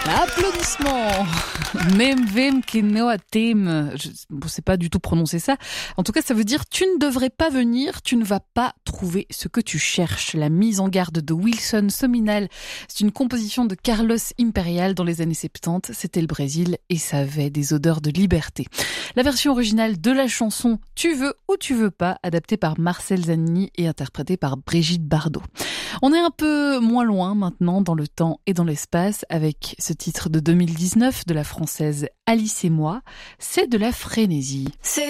Applaudissements. Mem vem que no atem. Bon, c'est pas du tout prononcer ça. En tout cas, ça veut dire tu ne devrais pas venir, tu ne vas pas trouver ce que tu cherches. La mise en garde de Wilson Sominal, c'est une composition de Carlos Imperial dans les années 70. C'était le Brésil et ça avait des odeurs de liberté. La version originale de la chanson Tu veux ou tu veux pas, adaptée par Marcel Zanini et interprétée par Brigitte Bardot. On est un peu moins loin maintenant dans le temps et dans l'espace avec ce titre de 2019 de la française Alice et moi. C'est de la frénésie.